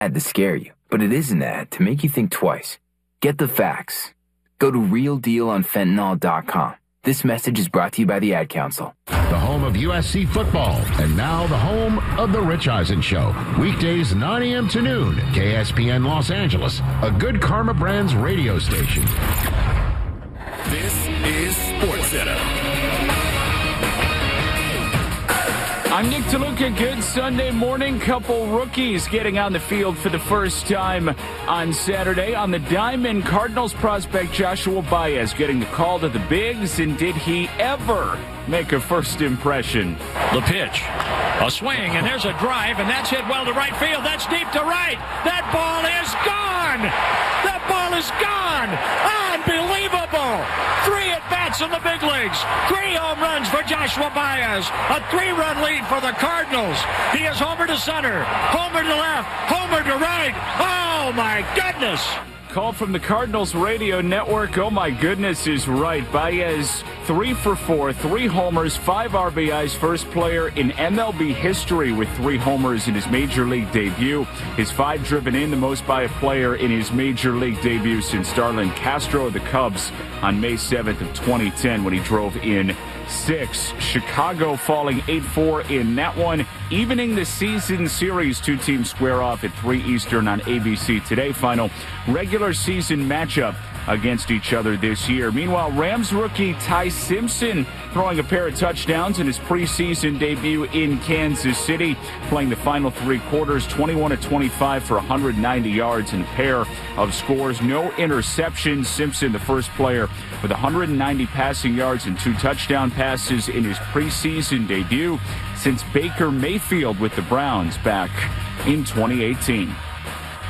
ad to scare you, but it is an ad to make you think twice. Get the facts. Go to realdealonfentanyl.com. This message is brought to you by the Ad Council. The home of USC football, and now the home of The Rich Eisen Show. Weekdays 9 a.m. to noon, KSPN Los Angeles, a Good Karma Brands radio station. This is SportsCenter. I'm Nick DeLuca. Good Sunday morning. Couple rookies getting on the field for the first time on Saturday. On the diamond, Cardinals prospect Joshua Baez getting the call to the bigs, and did he ever make a first impression? The pitch, a swing, and there's a drive, and that's hit well to right field. That's deep to right. That ball is gone. That ball is gone. Unbelievable. 3 at-bats in the big leagues. 3 home runs for Joshua Baez. A 3-run lead for the Cardinals. He is homer to center, homer to left, homer to right. Oh, my goodness. Call from the Cardinals radio network. Oh, my goodness is right. Baez, 3 for 4, 3 homers, 5 RBIs. First player in MLB history with 3 homers in his major league debut. His 5 driven in, the most by a player in his major league debut since Starlin Castro of the Cubs on May 7th of 2010 when he drove in 6. Chicago falling 8-4 in that one. Evening the season series, 2 teams square off at 3 Eastern on ABC today. Final regular season matchup against each other this year. Meanwhile, Rams rookie Ty Simpson throwing a pair of touchdowns in his preseason debut in Kansas City, playing the final 3 quarters, 21-25 for 190 yards and a pair of scores. No interceptions. Simpson, the first player with 190 passing yards and 2 touchdown passes in his preseason debut since Baker Mayfield with the Browns back in 2018.